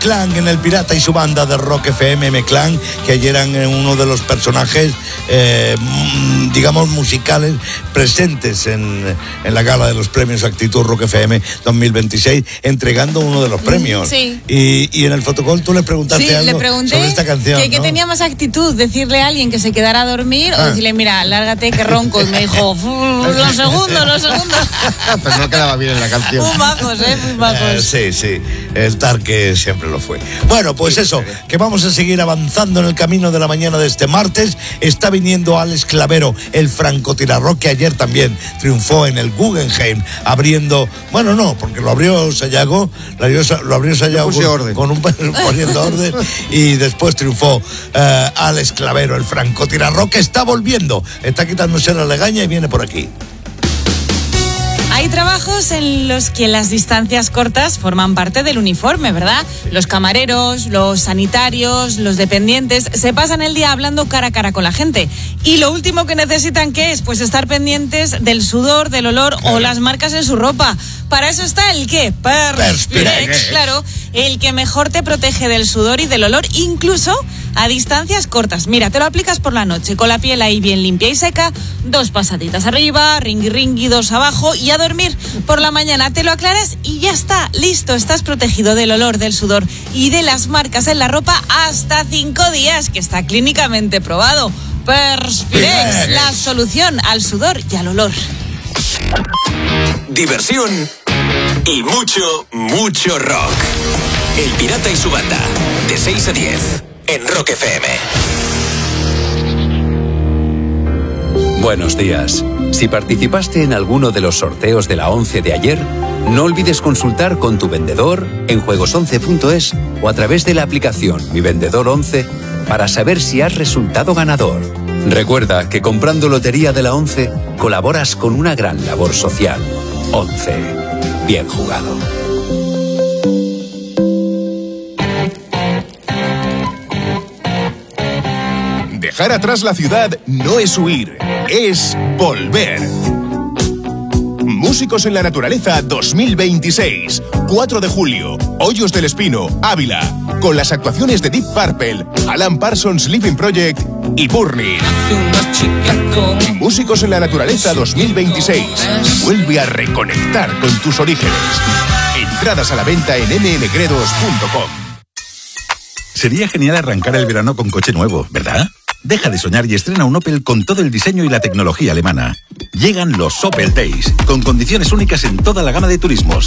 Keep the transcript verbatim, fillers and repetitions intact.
Clan en El Pirata y su banda de Rock F M, M-Clan, que ayer eran uno de los personajes, eh, digamos, musicales presentes en, en la gala de los premios Actitud Rock F M dos mil veintiséis, entregando uno de los premios. Sí. Y, y en el fotocall tú le preguntaste sí, algo le pregunté sobre esta canción, que, ¿no? que tenía más actitud, decirle a alguien que se quedara a dormir ah. o decirle, mira, lárgate que ronco. Y me dijo, los segundos, los segundos. Pues no quedaba bien en la canción. Muy bajos, ¿eh? Muy bajos. Eh, sí, sí, el Tarque siempre lo fue. Bueno, pues eso, que vamos a seguir avanzando en el camino de la mañana de este martes. Está viniendo Alex Clavero, el francotirador, que ayer también triunfó en el Guggenheim, abriendo, bueno, no, porque lo abrió Sayago, lo abrió, lo abrió Sayago con, con un poniendo orden, y después triunfó uh, Alex Clavero, el francotirador, que está volviendo, está quitándose la legaña y viene por aquí. Hay trabajos en los que las distancias cortas forman parte del uniforme, ¿verdad? Los camareros, los sanitarios, los dependientes se pasan el día hablando cara a cara con la gente. Y lo último que necesitan, ¿qué es? Pues estar pendientes del sudor, del olor o las marcas en su ropa. Para eso está el ¿qué? Perspirex, claro, el que mejor te protege del sudor y del olor, incluso a distancias cortas. Mira, te lo aplicas por la noche con la piel ahí bien limpia y seca, dos pasaditas arriba, ringui ringui, dos abajo y a dormir. Por la mañana te lo aclaras y ya está, listo, estás protegido del olor, del sudor y de las marcas en la ropa hasta cinco días, que está clínicamente probado. Perspirex, la solución al sudor y al olor. Diversión y mucho, mucho rock. El Pirata y su banda, de seis a diez, en Rock F M. Buenos días. Si participaste en alguno de los sorteos de la once de ayer, no olvides consultar con tu vendedor en juegos once punto es o a través de la aplicación Mi Vendedor once para saber si has resultado ganador. Recuerda que comprando Lotería de la once colaboras con una gran labor social. once. Bien jugado. Dejar atrás la ciudad no es huir, es volver. Músicos en la Naturaleza dos mil veintiséis, cuatro de julio, Hoyos del Espino, Ávila, con las actuaciones de Deep Purple, Alan Parsons Living Project y Burning. Músicos en la Naturaleza dos mil veintiséis, vuelve a reconectar con tus orígenes. Entradas a la venta en ene ene gredos punto com. Sería genial arrancar el verano con coche nuevo, ¿verdad? Deja de soñar y estrena un Opel con todo el diseño y la tecnología alemana. Llegan los Opel Days, con condiciones únicas en toda la gama de turismos.